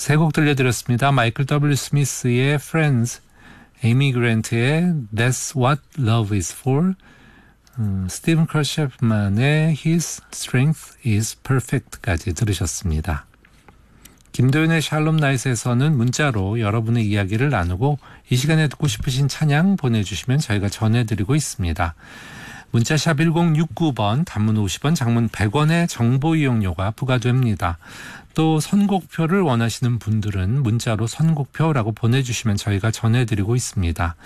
세 곡 들려드렸습니다. 마이클 W. 스미스의 Friends, 에이미 그랜트의 That's What Love Is For, 스티븐 크러셰프만의 His Strength Is Perfect까지 들으셨습니다. 김도윤의 샬롬 나잇에서는 문자로 여러분의 이야기를 나누고 이 시간에 듣고 싶으신 찬양 보내주시면 저희가 전해드리고 있습니다. 문자샵 1069번, 단문 50원, 장문 100원의 정보 이용료가 부과됩니다. 또 선곡표를 원하시는 분들은 문자로 선곡표라고 보내주시면 저희가 전해드리고 있습니다.